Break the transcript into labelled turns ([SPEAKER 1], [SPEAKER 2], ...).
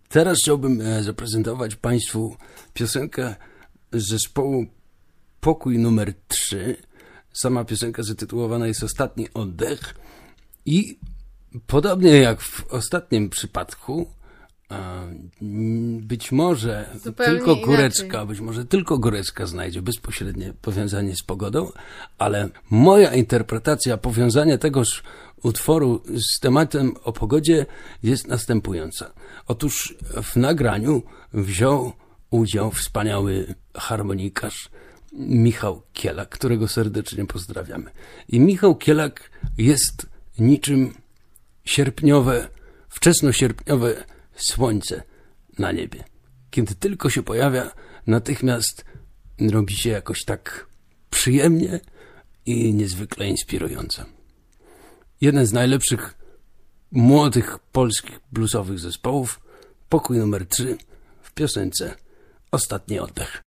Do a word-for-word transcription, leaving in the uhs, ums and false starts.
[SPEAKER 1] Teraz chciałbym zaprezentować Państwu piosenkę z zespołu Pokój numer trzy. Sama piosenka zatytułowana jest Ostatni oddech i podobnie jak w ostatnim przypadku, być może
[SPEAKER 2] Zupełnie
[SPEAKER 1] tylko Górecka,
[SPEAKER 2] inaczej.
[SPEAKER 1] być może tylko Górecka znajdzie bezpośrednie powiązanie z pogodą, ale moja interpretacja powiązania tegoż utworu z tematem o pogodzie jest następująca. Otóż w nagraniu wziął udział wspaniały harmonikarz Michał Kielak, którego serdecznie pozdrawiamy. I Michał Kielak jest niczym sierpniowe, wczesnosierpniowe słońce na niebie. Kiedy tylko się pojawia, natychmiast robi się jakoś tak przyjemnie i niezwykle inspirująco. Jeden z najlepszych młodych polskich bluesowych zespołów, Pokój numer trzy w piosence Ostatni oddech.